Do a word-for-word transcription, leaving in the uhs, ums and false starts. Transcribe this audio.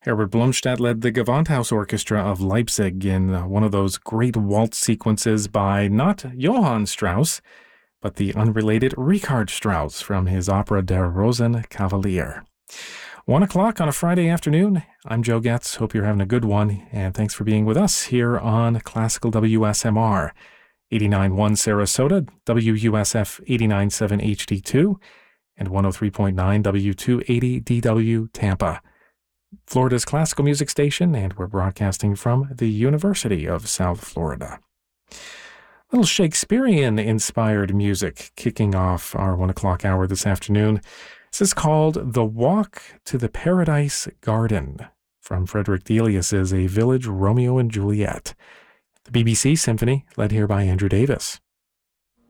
Herbert Blomstedt led the Gewandhaus Orchestra of Leipzig in uh, one of those great waltz sequences by not Johann Strauss, but the unrelated Richard Strauss from his opera Der Rosenkavalier. One o'clock on a Friday afternoon. I'm Joe Getz. Hope you're having a good one, and thanks for being with us here on Classical W S M R. eighty-nine point one Sarasota, W U S F eighty-nine point seven H D two, and one oh three point nine W two eighty D W Tampa. Florida's classical music station, and we're broadcasting from the University of South Florida. A little Shakespearean-inspired music kicking off our one o'clock hour this afternoon. This is called The Walk to the Paradise Garden from Frederick Delius's A Village Romeo and Juliet. The B B C Symphony, led here by Andrew Davis.